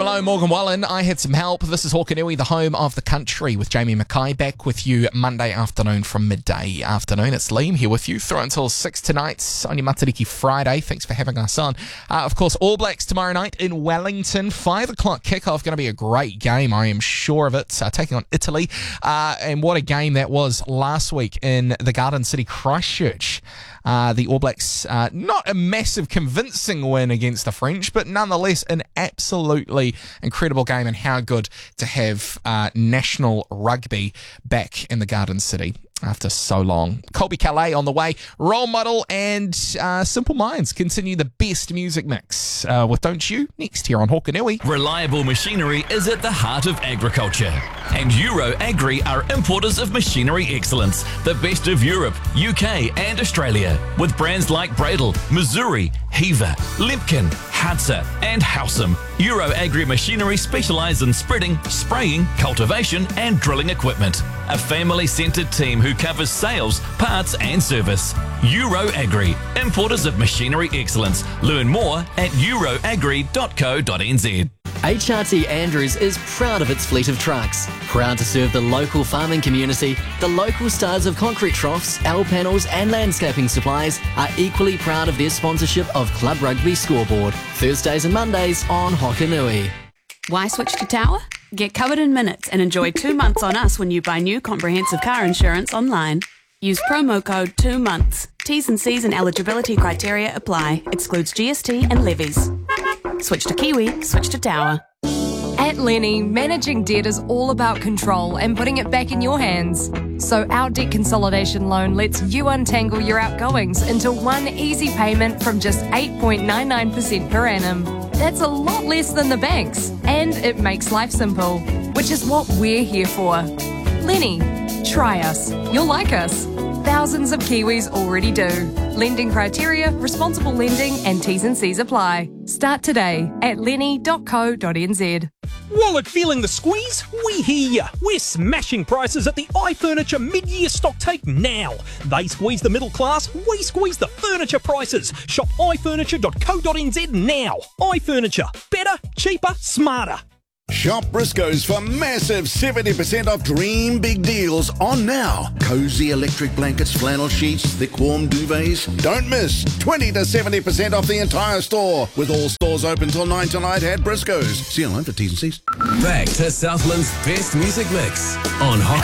Malone, Morgan Wallen. I had some help. This is Hawkanui, the home of the country, with Jamie Mackay back with you Monday afternoon from midday afternoon. It's Liam here with you through until 6 tonight on your Matariki Friday. Thanks for having us on. Of course, All Blacks tomorrow night in Wellington. 5 o'clock kickoff. Going to be a great game, I am sure of it. Taking on Italy. And what a game that was last week in the Garden City, Christchurch. The All Blacks, not a massive convincing win against the French, but nonetheless an absolutely incredible game, and how good to have national rugby back in the Garden City after so long. Colby Calais on the way. Role Model and Simple Minds continue the best music mix with Don't You next here on Hawkanui. Reliable machinery is at the heart of agriculture, and Euro Agri are importers of machinery excellence, the best of Europe, UK and Australia, with brands like Bradle, Missouri, Heaver, Lepkin, Hadza and Howsam. Euro Agri Machinery specialise in spreading, spraying, cultivation and drilling equipment. A family-centred team who covers sales, parts and service. Euro Agri, importers of machinery excellence. Learn more at euroagri.co.nz. HRT Andrews is proud of its fleet of trucks. Proud to serve the local farming community, the local stars of concrete troughs, L panels and landscaping supplies are equally proud of their sponsorship of Club Rugby Scoreboard. Thursdays and Mondays on Hawkanui. Why switch to Tower? Get covered in minutes and enjoy 2 months on us when you buy new comprehensive car insurance online. Use promo code 2 months. T's and C's and eligibility criteria apply. Excludes GST and levies. Switch to Kiwi, switch to Tower. At Lenny, managing debt is all about control and putting it back in your hands. So our debt consolidation loan lets you untangle your outgoings into one easy payment from just 8.99% per annum. That's a lot less than the banks, and it makes life simple, which is what we're here for. Lenny, try us. You'll like us. Thousands of Kiwis already do. Lending criteria, responsible lending and T's and C's apply. Start today at lenny.co.nz. Wallet feeling the squeeze? We hear ya. We're smashing prices at the iFurniture mid-year stock take now. They squeeze the middle class, we squeeze the furniture prices. Shop ifurniture.co.nz now. iFurniture. Better, cheaper, smarter. Shop Briscoes for massive 70% off dream big deals on now. Cozy electric blankets, flannel sheets, thick warm duvets. Don't miss 20 to 70% off the entire store, with all stores open till 9 tonight at Briscoes. See you online for T's and C's. Back to Southland's best music mix on Hawk.